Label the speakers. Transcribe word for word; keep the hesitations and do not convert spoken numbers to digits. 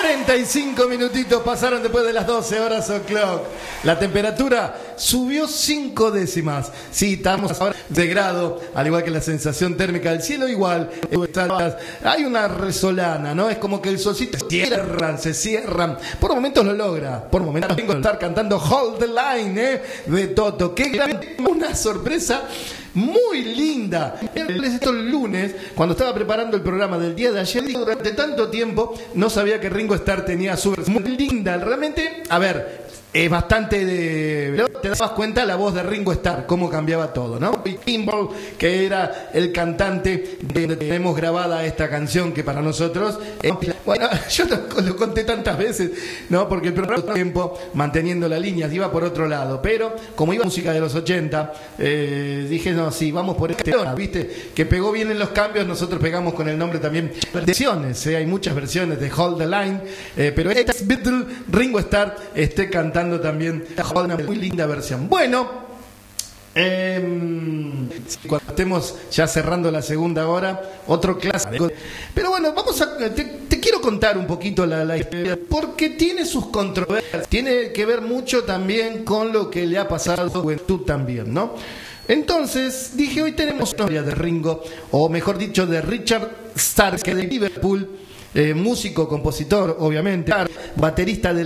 Speaker 1: cuarenta y cinco minutitos pasaron después de las doce horas o'clock. La temperatura subió cinco décimas. Sí, estamos ahora de grado, al igual que la sensación térmica del cielo, igual. Hay una resolana, ¿no? Es como que el solcito se cierran, se cierran. Por momentos lo logra. Por momentos tengo que estar cantando Hold the Line, ¿eh? De Toto. Qué gran, una sorpresa muy linda. Esto el lunes, cuando estaba preparando el programa del día de ayer, durante tanto tiempo no sabía que Ringo Starr tenía su versión muy linda. Realmente, a ver, es bastante de... Te dabas cuenta la voz de Ringo Starr, cómo cambiaba todo, ¿no? Y Kimball, que era el cantante de donde tenemos grabada esta canción, que para nosotros... Es... Bueno, yo lo, lo conté tantas veces, ¿no? Porque el programa tiempo manteniendo la línea iba por otro lado, pero como iba música de los ochenta, eh, dije, no, sí, vamos por este lado, ¿viste? Que pegó bien en los cambios, nosotros pegamos con el nombre también. Versiones, ¿eh? Hay muchas versiones de Hold the Line, eh, pero esta es Beatle, Ringo Starr esté cantando también una muy linda versión. Bueno, eh, cuando estemos ya cerrando la segunda hora, otro clásico. Pero bueno, vamos a te, te quiero contar un poquito la, la historia, porque tiene sus controversias, tiene que ver mucho también con lo que le ha pasado a la juventud también, ¿no? Entonces dije, hoy tenemos una historia de Ringo, o mejor dicho de Richard Starr, que de Liverpool, eh, músico, compositor, obviamente, baterista de